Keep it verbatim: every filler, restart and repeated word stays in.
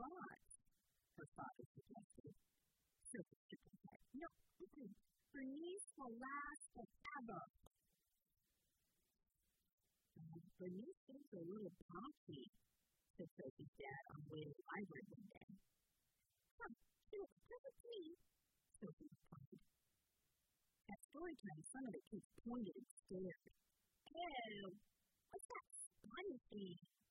not, her father suggested. Sophie shook her head. No, her niece will last forever. Bernice seems a little ponky, said Sophie's dad on the way to the library one day. Huh, she looks perfect to me, Sophie replied. At story time, some of the kids pointed and stared. Oh, what's that funny thing?